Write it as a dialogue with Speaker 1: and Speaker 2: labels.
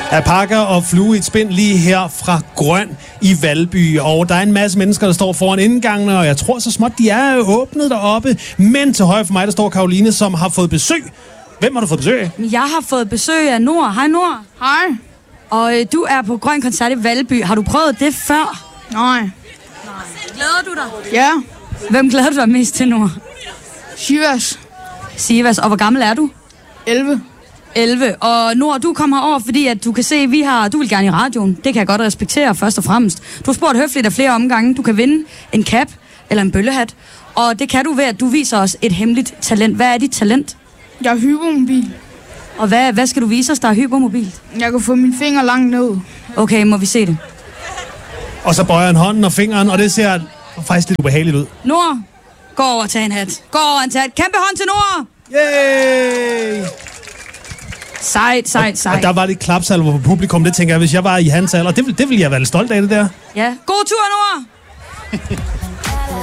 Speaker 1: Alpaca og flue i et spind lige her fra Grøn i Valby. Og der er en masse mennesker, der står foran indgangen, og jeg tror så småt, de er åbnet deroppe. Men til højre for mig, der står Karoline, som har fået besøg. Hvem har du fået besøg af?
Speaker 2: Jeg har fået besøg af Nord. Hej Nord.
Speaker 3: Hej.
Speaker 2: Og du er på Grøn Koncert i Valby. Har du prøvet det før?
Speaker 3: Nej.
Speaker 2: Glæder du dig?
Speaker 3: Ja.
Speaker 2: Hvem glæder du dig mest til, Nord? Sivas. Og hvor gammel er du?
Speaker 3: 11.
Speaker 2: 11. Og Nord, du kommer herover, fordi at du kan se, du vil gerne i radioen. Det kan jeg godt respektere først og fremmest. Du har spurgt høfligt af flere omgange. Du kan vinde en cap eller en bøllehat. Og det kan du ved, at du viser os et hemmeligt talent. Hvad er dit talent?
Speaker 3: Jeg er hypermobil.
Speaker 2: Og hvad skal du vise os, der er hypermobilt?
Speaker 3: Jeg kan få mine fingre langt ned.
Speaker 2: Okay, må vi se det?
Speaker 1: Og så bøjer han hånden og fingeren, og det ser faktisk lidt ubehageligt ud.
Speaker 2: Nord, gå over og tag en hat. Gå over og tag et kæmpe hånd til Nord!
Speaker 1: Yay!
Speaker 2: Sejt.
Speaker 1: Og der var lidt klapsalver på publikum, det tænker jeg, hvis jeg var i hans alder. Det ville jeg være lidt stolt af, det der.
Speaker 2: Ja, god tur, Nord!